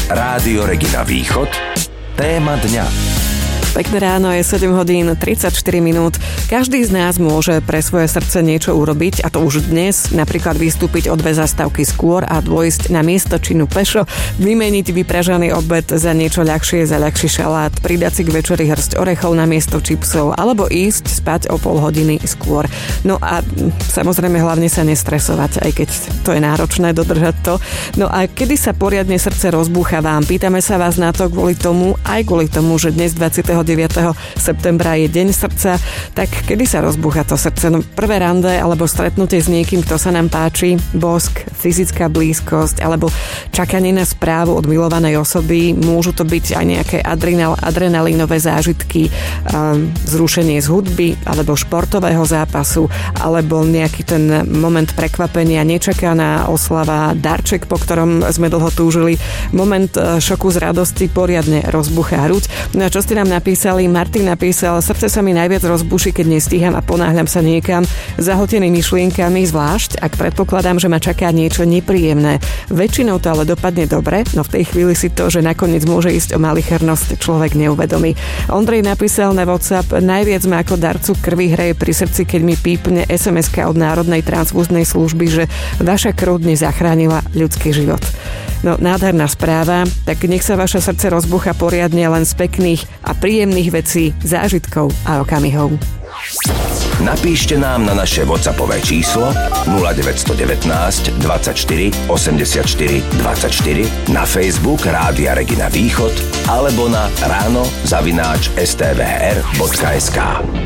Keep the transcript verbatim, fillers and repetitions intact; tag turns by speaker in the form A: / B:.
A: Rádio Regina Východ. Téma dňa.
B: Pekné ráno, je sedem hodín tridsaťštyri minút. Každý z nás môže pre svoje srdce niečo urobiť, a to už dnes, napríklad vystúpiť o dve zastávky skôr a dôjsť na miesto činu pešo, vymeniť vypražaný obed za niečo ľahšie, za ľahší šalát, pridať si k večeri hrst orechov na miesto čipsov alebo ísť spať o pol hodiny skôr. No a samozrejme hlavne sa nestresovať, aj keď to je náročné dodržať to. No a kedy sa poriadne srdce rozbúcha vám? Pýtame sa vás na to kvôli tomu, aj kvôli tomu, že dnes dvadsiateho deviateho septembra je deň srdca, tak kedy sa rozbúcha to srdce? No, prvé rande alebo stretnutie s niekým, kto sa nám páči, bosk, fyzická blízkosť alebo čakanie na správu od milovanej osoby, môžu to byť aj nejaké adrenal, adrenalínové zážitky, um, zrušenie z hudby alebo športového zápasu alebo nejaký ten moment prekvapenia, nečakaná oslava, darček, po ktorom sme dlho túžili, moment šoku z radosti, poriadne rozbuchá hruď. No a čo ste nám napísali? Martin napísal: srdce sa mi najviac rozbuší, keď nestíham a ponáhľam sa niekam, zahltený myšlienkami, zvlášť ak predpokladám, že ma čaká niečo nepríjemné. Väčšinou to ale dopadne dobre, no v tej chvíli si to, že nakoniec môže ísť o malichernosť, človek neuvedomí. Ondrej napísal na WhatsApp: najviac ma ako darcu krvi hreje pri srdci, keď mi pípne es em eska od Národnej transfúznej služby, že vaša krv dnes zachránila ľudský život. No, nádherná správa, tak nech sa vaše srdce rozbucha poriadne len z pekných a príjemných vecí, zážitkov a okamihov.
A: Napíšte nám na naše WhatsAppové číslo nula deväť jedna deväť, dvadsaťštyri, osemdesiatštyri, dvadsaťštyri, na Facebook Rádia Regina Východ alebo na ráno zavináč es té vé er bodka es ká.